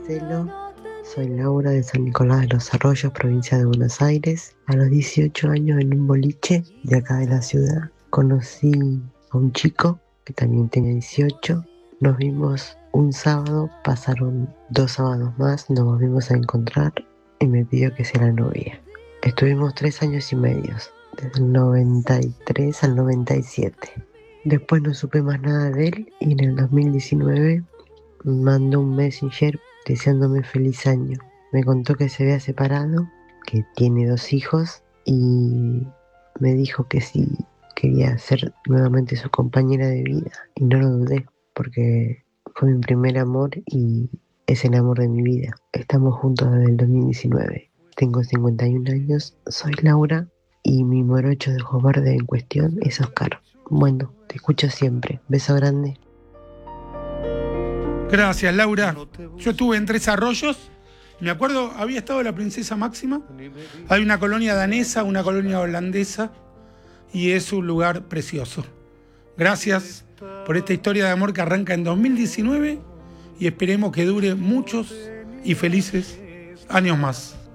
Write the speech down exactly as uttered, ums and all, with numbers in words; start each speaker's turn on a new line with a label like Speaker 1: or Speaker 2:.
Speaker 1: Marcelo. Soy Laura de San Nicolás de los Arroyos, provincia de Buenos Aires. A los dieciocho años, en un boliche de acá de la ciudad, conocí a un chico que también tenía dieciocho. Nos vimos un sábado, pasaron dos sábados más, nos volvimos a encontrar y me pidió que sea la novia. Estuvimos tres años y medio, desde el noventa y tres al noventa y siete. Después no supe más nada de él y en el dos mil diecinueve me mandó un messenger deseándome feliz año. Me contó que se había separado, que tiene dos hijos y me dijo que si quería ser nuevamente su compañera de vida. Y no lo dudé, porque fue mi primer amor y es el amor de mi vida. Estamos juntos desde el dos mil diecinueve. Tengo cincuenta y un años, soy Laura y mi morocho de ojos verdes en cuestión es Oscar. Bueno, te escucho siempre. Beso grande.
Speaker 2: Gracias, Laura. Yo estuve en Tres Arroyos. Me acuerdo, había estado la Princesa Máxima. Hay una colonia danesa, una colonia holandesa. Y es un lugar precioso. Gracias por esta historia de amor que arranca en dos mil diecinueve. Y esperemos que dure muchos y felices años más.